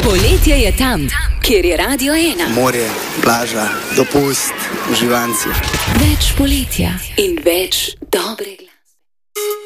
Poletje je tam, kjer je Radio 1. Morje, plaža, dopust, uživanci. Več poletja in več dobrega.